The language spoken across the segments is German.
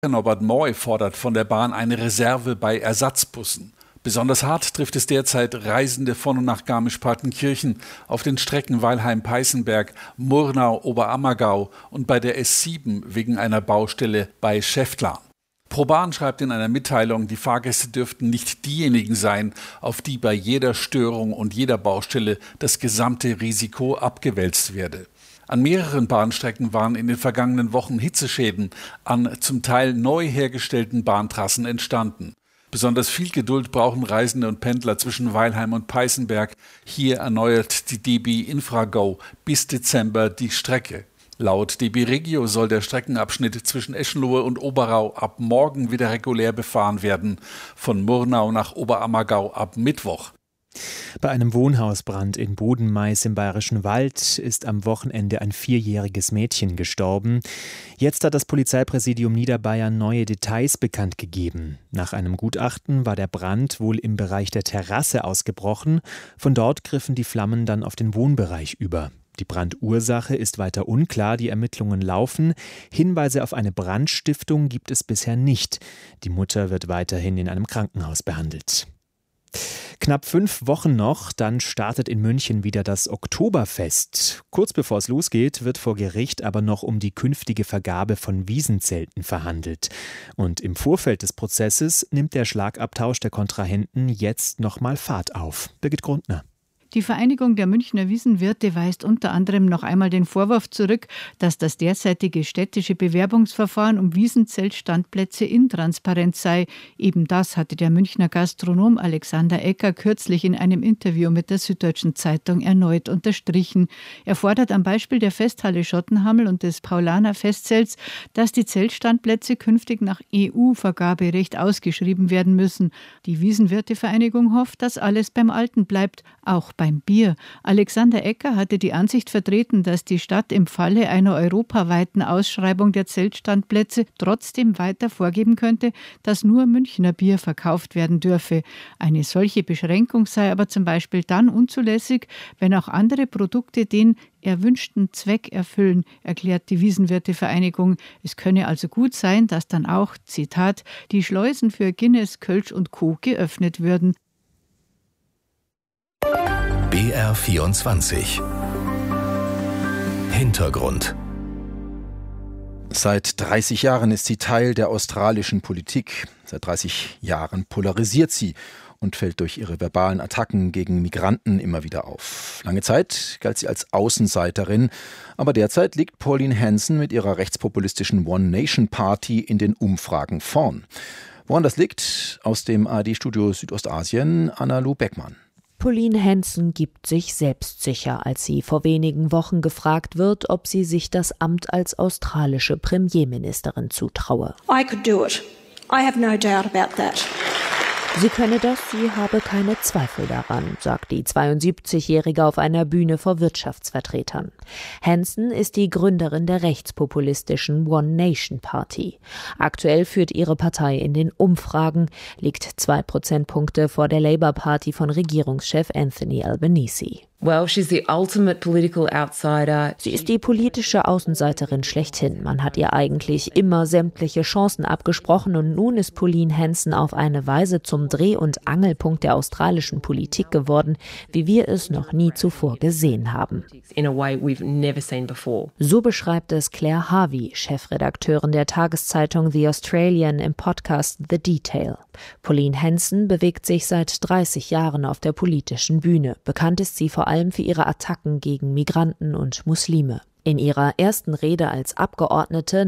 Norbert Moy fordert von der Bahn eine Reserve bei Ersatzbussen. Besonders hart trifft es derzeit Reisende von und nach Garmisch-Partenkirchen auf den Strecken Weilheim-Peißenberg, Murnau-Oberammergau und bei der S7 wegen einer Baustelle bei Schäftlarn. ProBahn schreibt in einer Mitteilung, die Fahrgäste dürften nicht diejenigen sein, auf die bei jeder Störung und jeder Baustelle das gesamte Risiko abgewälzt werde. An mehreren Bahnstrecken waren in den vergangenen Wochen Hitzeschäden an zum Teil neu hergestellten Bahntrassen entstanden. Besonders viel Geduld brauchen Reisende und Pendler zwischen Weilheim und Peißenberg. Hier erneuert die DB Infrago bis Dezember die Strecke. Laut DB Regio soll der Streckenabschnitt zwischen Eschenlohe und Oberau ab morgen wieder regulär befahren werden. Von Murnau nach Oberammergau ab Mittwoch. Bei einem Wohnhausbrand in Bodenmais im Bayerischen Wald ist am Wochenende ein 4-jähriges Mädchen gestorben. Jetzt hat das Polizeipräsidium Niederbayern neue Details bekannt gegeben. Nach einem Gutachten war der Brand wohl im Bereich der Terrasse ausgebrochen. Von dort griffen die Flammen dann auf den Wohnbereich über. Die Brandursache ist weiter unklar, die Ermittlungen laufen. Hinweise auf eine Brandstiftung gibt es bisher nicht. Die Mutter wird weiterhin in einem Krankenhaus behandelt. Knapp 5 Wochen noch, dann startet in München wieder das Oktoberfest. Kurz bevor es losgeht, wird vor Gericht aber noch um die künftige Vergabe von Wiesenzelten verhandelt. Und im Vorfeld des Prozesses nimmt der Schlagabtausch der Kontrahenten jetzt nochmal Fahrt auf. Birgit Grundner. Die Vereinigung der Münchner Wiesenwirte weist unter anderem noch einmal den Vorwurf zurück, dass das derzeitige städtische Bewerbungsverfahren um Wiesenzeltstandplätze intransparent sei. Eben das hatte der Münchner Gastronom Alexander Ecker kürzlich in einem Interview mit der Süddeutschen Zeitung erneut unterstrichen. Er fordert am Beispiel der Festhalle Schottenhammel und des Paulaner Festzelts, dass die Zeltstandplätze künftig nach EU-Vergaberecht ausgeschrieben werden müssen. Die Wiesenwirtevereinigung hofft, dass alles beim Alten bleibt, auch beim Bier. Alexander Ecker hatte die Ansicht vertreten, dass die Stadt im Falle einer europaweiten Ausschreibung der Zeltstandplätze trotzdem weiter vorgeben könnte, dass nur Münchner Bier verkauft werden dürfe. Eine solche Beschränkung sei aber zum Beispiel dann unzulässig, wenn auch andere Produkte den erwünschten Zweck erfüllen, erklärt die Wiesenwirtevereinigung. Es könne also gut sein, dass dann auch, Zitat, die Schleusen für Guinness, Kölsch und Co. geöffnet würden. BR24 Hintergrund. Seit 30 Jahren ist sie Teil der australischen Politik. Seit 30 Jahren polarisiert sie und fällt durch ihre verbalen Attacken gegen Migranten immer wieder auf. Lange Zeit galt sie als Außenseiterin, aber derzeit liegt Pauline Hanson mit ihrer rechtspopulistischen One Nation Party in den Umfragen vorn. Woran das liegt? Aus dem ARD-Studio Südostasien, Anna-Lu Beckmann. Pauline Hanson gibt sich selbstsicher, als sie vor wenigen Wochen gefragt wird, ob sie sich das Amt als australische Premierministerin zutraue. I could do it. I have no doubt about that. Sie könne das, sie habe keine Zweifel daran, sagt die 72-Jährige auf einer Bühne vor Wirtschaftsvertretern. Hanson ist die Gründerin der rechtspopulistischen One Nation Party. Aktuell führt ihre Partei in den Umfragen, liegt 2 Prozentpunkte vor der Labour Party von Regierungschef Anthony Albanese. Well, she's the ultimate political outsider. Sie ist die politische Außenseiterin schlechthin. Man hat ihr eigentlich immer sämtliche Chancen abgesprochen und nun ist Pauline Hanson auf eine Weise zum Dreh- und Angelpunkt der australischen Politik geworden, wie wir es noch nie zuvor gesehen haben. In a way we've never seen before. So beschreibt es Claire Harvey, Chefredakteurin der Tageszeitung The Australian, im Podcast The Detail. Pauline Hanson bewegt sich seit 30 Jahren auf der politischen Bühne. Bekannt ist sie vor allem für ihre Attacken gegen Migranten und Muslime. In ihrer ersten Rede als Abgeordnete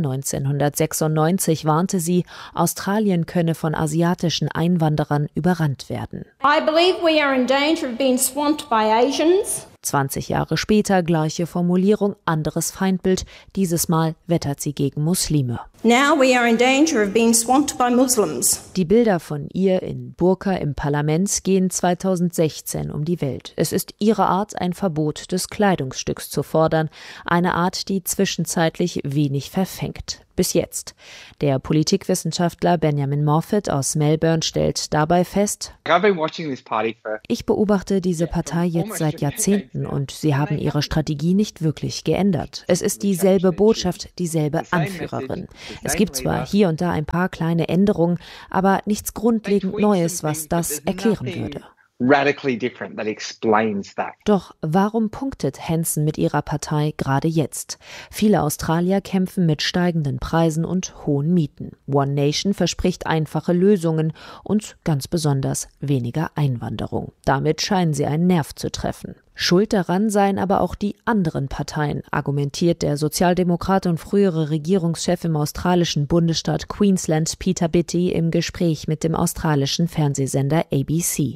1996 warnte sie, Australien könne von asiatischen Einwanderern überrannt werden. I believe we are in danger of being swamped by Asians. 20 Jahre später gleiche Formulierung, anderes Feindbild. Dieses Mal wettert sie gegen Muslime. Now we are in danger of being swamped by Muslims. Die Bilder von ihr in Burka im Parlament gehen 2016 um die Welt. Es ist ihre Art, ein Verbot des Kleidungsstücks zu fordern. Eine Art, die zwischenzeitlich wenig verfängt. Bis jetzt. Der Politikwissenschaftler Benjamin Moffat aus Melbourne stellt dabei fest: Ich beobachte diese Partei jetzt seit Jahrzehnten und sie haben ihre Strategie nicht wirklich geändert. Es ist dieselbe Botschaft, dieselbe Anführerin. Es gibt zwar hier und da ein paar kleine Änderungen, aber nichts grundlegend Neues, was das erklären würde. Doch warum punktet Hanson mit ihrer Partei gerade jetzt? Viele Australier kämpfen mit steigenden Preisen und hohen Mieten. One Nation verspricht einfache Lösungen und ganz besonders weniger Einwanderung. Damit scheinen sie einen Nerv zu treffen. Schuld daran seien aber auch die anderen Parteien, argumentiert der Sozialdemokrat und frühere Regierungschef im australischen Bundesstaat Queensland Peter Bittie im Gespräch mit dem australischen Fernsehsender ABC.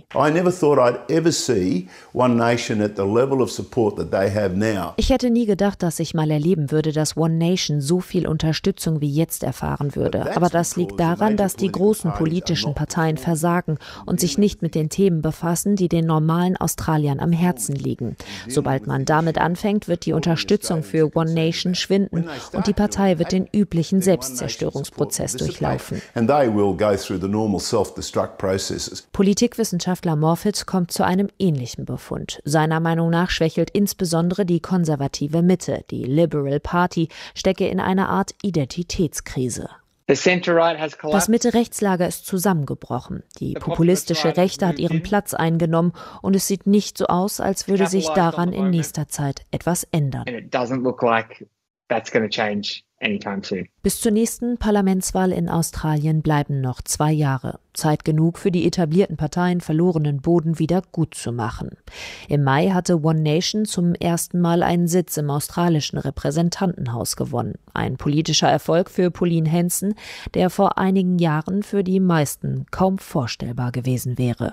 Ich hätte nie gedacht, dass ich mal erleben würde, dass One Nation so viel Unterstützung wie jetzt erfahren würde. Aber das liegt daran, dass die großen politischen Parteien versagen und sich nicht mit den Themen befassen, die den normalen Australiern am Herzen liegen. Sobald man damit anfängt, wird die Unterstützung für One Nation schwinden und die Partei wird den üblichen Selbstzerstörungsprozess durchlaufen. Politikwissenschaftler Moffat kommt zu einem ähnlichen Befund. Seiner Meinung nach schwächelt insbesondere die konservative Mitte. Die Liberal Party stecke in einer Art Identitätskrise. Das Mitte-Rechts-Lager ist zusammengebrochen. Die populistische Rechte hat ihren Platz eingenommen und es sieht nicht so aus, als würde sich daran in nächster Zeit etwas ändern. Bis zur nächsten Parlamentswahl in Australien bleiben noch 2 Jahre. Zeit genug für die etablierten Parteien, verlorenen Boden wieder gut zu machen. Im Mai hatte One Nation zum ersten Mal einen Sitz im australischen Repräsentantenhaus gewonnen. Ein politischer Erfolg für Pauline Hanson, der vor einigen Jahren für die meisten kaum vorstellbar gewesen wäre.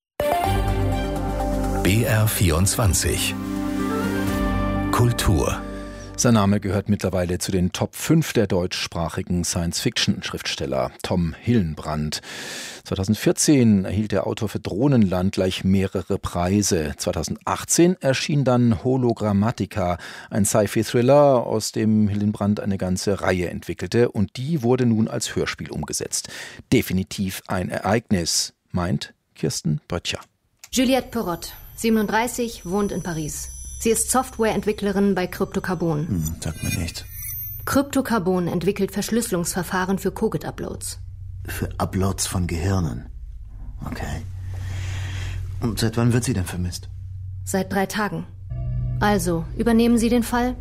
BR24 Kultur. Sein Name gehört mittlerweile zu den Top 5 der deutschsprachigen Science-Fiction-Schriftsteller. Tom Hillenbrand. 2014 erhielt der Autor für Drohnenland gleich mehrere Preise. 2018 erschien dann Hologrammatica, ein Sci-Fi-Thriller, aus dem Hillenbrand eine ganze Reihe entwickelte. Und die wurde nun als Hörspiel umgesetzt. Definitiv ein Ereignis, meint Kirsten Böttcher. Juliette Perrot, 37, wohnt in Paris. Sie ist Softwareentwicklerin bei Cryptocarbon. Sagt mir nichts. Cryptocarbon entwickelt Verschlüsselungsverfahren für Cogit-Uploads. Für Uploads von Gehirnen? Okay. Und seit wann wird sie denn vermisst? Seit 3 Tagen. Also, übernehmen Sie den Fall?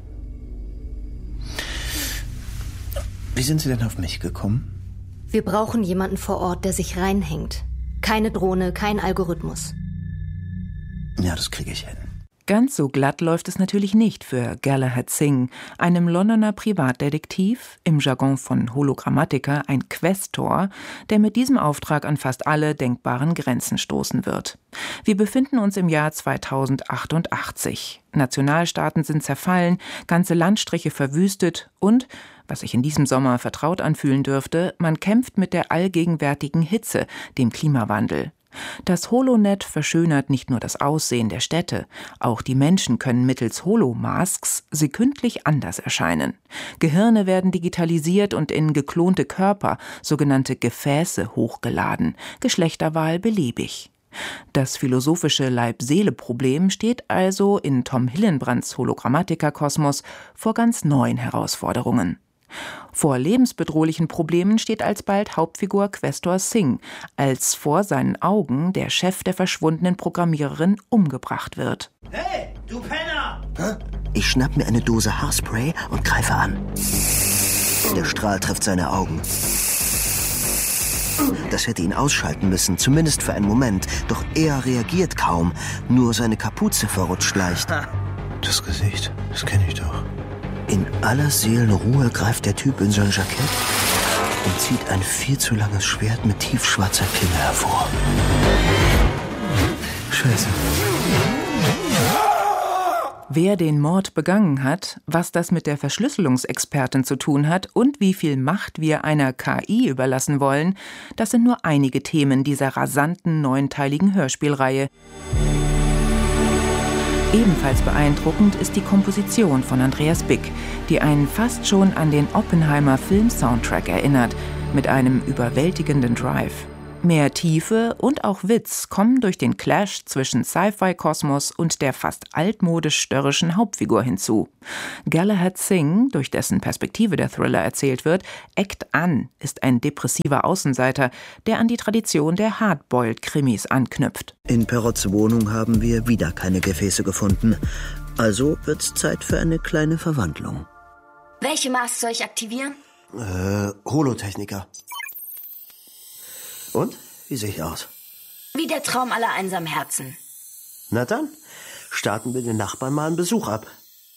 Wie sind Sie denn auf mich gekommen? Wir brauchen jemanden vor Ort, der sich reinhängt. Keine Drohne, kein Algorithmus. Ja, das kriege ich hin. Ganz so glatt läuft es natürlich nicht für Galahad Singh, einem Londoner Privatdetektiv, im Jargon von Hologrammatica ein Questor, der mit diesem Auftrag an fast alle denkbaren Grenzen stoßen wird. Wir befinden uns im Jahr 2088. Nationalstaaten sind zerfallen, ganze Landstriche verwüstet und, was sich in diesem Sommer vertraut anfühlen dürfte, man kämpft mit der allgegenwärtigen Hitze, dem Klimawandel. Das HoloNet verschönert nicht nur das Aussehen der Städte, auch die Menschen können mittels Holomasks sekündlich anders erscheinen. Gehirne werden digitalisiert und in geklonte Körper, sogenannte Gefäße, hochgeladen, Geschlechterwahl beliebig. Das philosophische Leib-Seele-Problem steht also in Tom Hillenbrands Hologrammatica-Kosmos vor ganz neuen Herausforderungen. Vor lebensbedrohlichen Problemen steht alsbald Hauptfigur Questor Singh, als vor seinen Augen der Chef der verschwundenen Programmiererin umgebracht wird. Hey, du Penner! Ich schnapp mir eine Dose Haarspray und greife an. Der Strahl trifft seine Augen. Das hätte ihn ausschalten müssen, zumindest für einen Moment. Doch er reagiert kaum, nur seine Kapuze verrutscht leicht. Das Gesicht, das kenne ich doch. In aller Seelenruhe greift der Typ in sein Jackett und zieht ein viel zu langes Schwert mit tiefschwarzer Klinge hervor. Scheiße. Wer den Mord begangen hat, was das mit der Verschlüsselungsexpertin zu tun hat und wie viel Macht wir einer KI überlassen wollen, das sind nur einige Themen dieser rasanten 9-teiligen Hörspielreihe. Ebenfalls beeindruckend ist die Komposition von Andreas Bick, die einen fast schon an den Oppenheimer-Film-Soundtrack erinnert, mit einem überwältigenden Drive. Mehr Tiefe und auch Witz kommen durch den Clash zwischen Sci-Fi-Kosmos und der fast altmodisch störrischen Hauptfigur hinzu. Galahad Singh, durch dessen Perspektive der Thriller erzählt wird, eckt an, ist ein depressiver Außenseiter, der an die Tradition der Hardboiled-Krimis anknüpft. In Perots Wohnung haben wir wieder keine Gefäße gefunden. Also wird's Zeit für eine kleine Verwandlung. Welche Maß soll ich aktivieren? Holotechniker. Und? Wie sehe ich aus? Wie der Traum aller einsamen Herzen. Na dann, starten wir den Nachbarn mal einen Besuch ab.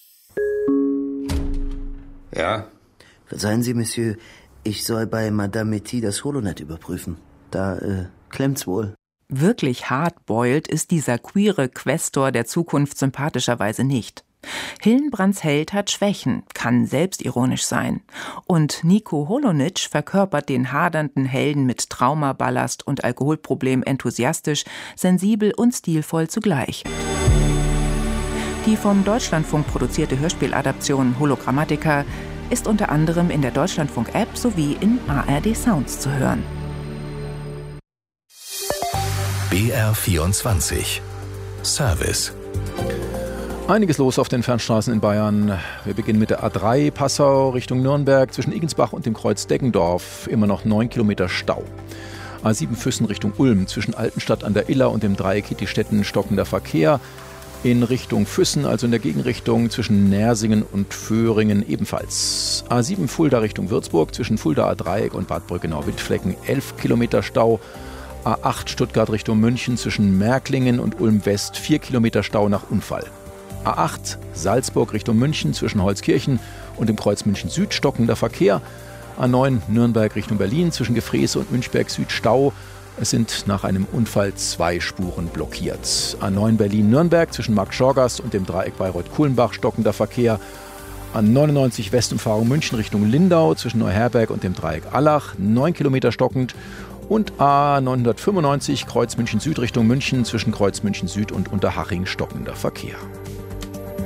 Ja? Verzeihen Sie, Monsieur, ich soll bei Madame Metty das Holonet überprüfen. Da, klemmt's wohl. Wirklich hardboiled ist dieser queere Questor der Zukunft sympathischerweise nicht. Hillenbrandts Held hat Schwächen, kann selbstironisch sein. Und Niko Holonitsch verkörpert den hadernden Helden mit Traumaballast und Alkoholproblem enthusiastisch, sensibel und stilvoll zugleich. Die vom Deutschlandfunk produzierte Hörspieladaption Hologrammatica ist unter anderem in der Deutschlandfunk-App sowie in ARD Sounds zu hören. BR24 Service. Einiges los auf den Fernstraßen in Bayern. Wir beginnen mit der A3 Passau Richtung Nürnberg zwischen Igensbach und dem Kreuz Deggendorf. Immer noch 9 Kilometer Stau. A7 Füssen Richtung Ulm zwischen Altenstadt an der Iller und dem Dreieck Hittistetten stockender Verkehr. In Richtung Füssen, also in der Gegenrichtung zwischen Nersingen und Föhringen ebenfalls. A7 Fulda Richtung Würzburg zwischen Fuldaer Dreieck und Bad Brückenau-Wittflecken 11 Kilometer Stau. A8 Stuttgart Richtung München zwischen Märklingen und Ulm West 4 Kilometer Stau nach Unfall. A8 Salzburg Richtung München zwischen Holzkirchen und dem Kreuz München Süd stockender Verkehr. A9 Nürnberg Richtung Berlin zwischen Gefreße und Münchberg Süd Stau. Es sind nach einem Unfall 2 Spuren blockiert. A9 Berlin-Nürnberg zwischen Markt-Schorgast und dem Dreieck Bayreuth-Kuhlenbach stockender Verkehr. A99 Westumfahrung München Richtung Lindau zwischen Neuherberg und dem Dreieck Allach 9 Kilometer stockend. Und A995 Kreuz München Süd Richtung München zwischen Kreuz München Süd und Unterhaching stockender Verkehr.